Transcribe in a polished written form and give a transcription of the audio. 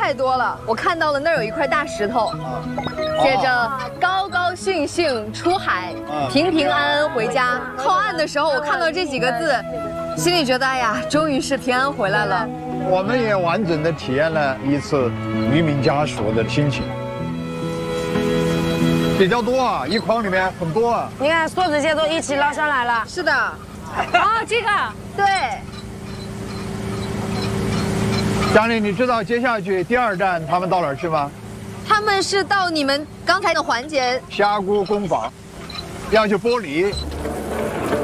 太多了。我看到了那儿有一块大石头，写着“高高兴兴出海，平平安安回家”。靠岸的时候，我看到这几个字，心里觉得哎呀，终于是平安回来了。 我们也完整的体验了一次渔民家属的心情。比较多啊，一筐里面很多啊。 你看，所有这些都一起捞上来了。 是的， 这个对。 张丽，你知道接下去第2站他们到哪儿去吗？ 他们是到你们刚才的环节， 虾菇工坊，要去剥梨，